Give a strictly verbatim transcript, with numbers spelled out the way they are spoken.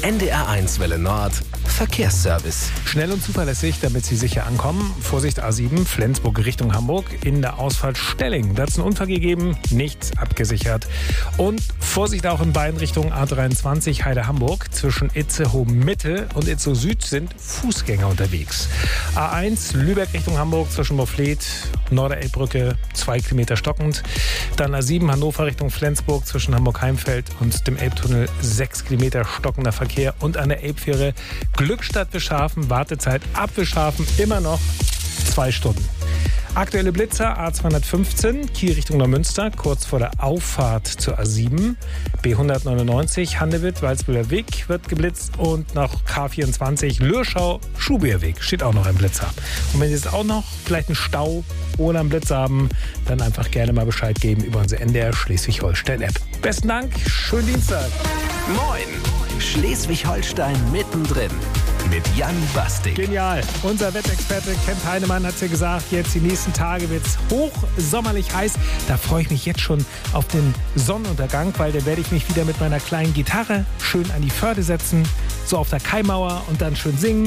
N D R eins Welle Nord Verkehrsservice. Schnell und zuverlässig, damit Sie sicher ankommen. Vorsicht A sieben, Flensburg Richtung Hamburg. In der Ausfahrt Stelling. Da hat es einen Unfall gegeben, nichts abgesichert. Und Vorsicht auch in beiden Richtungen A dreiundzwanzig Heide-Hamburg. Zwischen Itzehoe Mitte und Itzehoe Süd sind Fußgänger unterwegs. A eins Lübeck Richtung Hamburg zwischen Mofflet, Norderelbbrücke, zwei Kilometer stockend. Dann A sieben Hannover Richtung Flensburg zwischen Hamburg-Heimfeld und dem Elbtunnel, sechs Kilometer stockender Verkehr. Und an der Elbfähre Glückstadt-Wischhafen, Wartezeit ab Wischhafen immer noch zwei Stunden. Aktuelle Blitzer A zweihundertfünfzehn, Kiel Richtung Neumünster, kurz vor der Auffahrt zur A sieben. B hundertneunundneunzig, Handewitt, Walsbühler Weg wird geblitzt und noch K vierundzwanzig, Lürschau, Schubeerweg, steht auch noch ein Blitzer. Und wenn Sie jetzt auch noch vielleicht einen Stau oder einen Blitz haben, dann einfach gerne mal Bescheid geben über unsere N D R Schleswig-Holstein-App. Besten Dank, schönen Dienstag. Moin, Schleswig-Holstein mittendrin. Mit Jan Bastik. Genial. Unser Wettexperte Kent Heinemann hat es ja gesagt, jetzt die nächsten Tage wird es hochsommerlich heiß. Da freue ich mich jetzt schon auf den Sonnenuntergang, weil da werde ich mich wieder mit meiner kleinen Gitarre schön an die Förde setzen, so auf der Kaimauer und dann schön singen.